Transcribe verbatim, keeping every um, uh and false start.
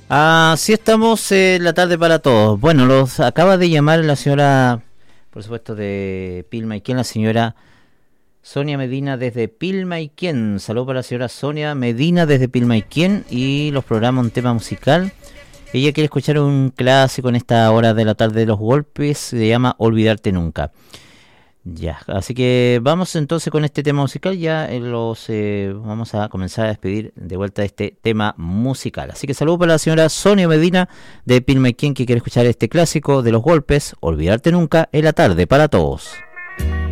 Así estamos en la tarde para todos. Bueno, los acaba de llamar la señora, por supuesto, de Pilmaiquén, la señora Sonia Medina desde Pilmaiquén. Saludos para la señora Sonia Medina desde Pilmaiquén y los programas un tema musical. Ella quiere escuchar un clásico en esta hora de la tarde de los golpes, se llama Olvidarte Nunca. Ya, así que vamos entonces con este tema musical, ya los eh, vamos a comenzar a despedir de vuelta de este tema musical. Así que saludos para la señora Sonia Medina de Pilmaiquén que quiere escuchar este clásico de los golpes, Olvidarte Nunca, en la tarde para todos.